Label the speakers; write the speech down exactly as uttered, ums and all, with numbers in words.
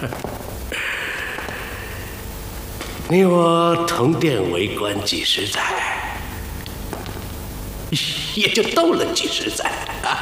Speaker 1: 你我同殿为官几十载，也就斗了几十载啊。